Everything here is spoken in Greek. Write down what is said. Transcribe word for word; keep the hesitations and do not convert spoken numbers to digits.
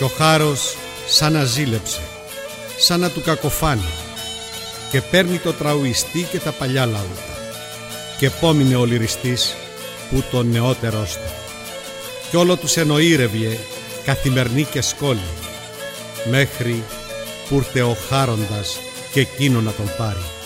Κι ο χάρος σαν να ζήλεψε, σαν να του κακοφάνει, και παίρνει το τραουιστή και τα παλιά λαούτα, και πόμινε ο λυριστής που τον νεότερός του, κι όλο τους εννοήρευε καθημερινή και σκόλη, μέχρι που ήρθε ο χάροντας και εκείνο να τον πάρει.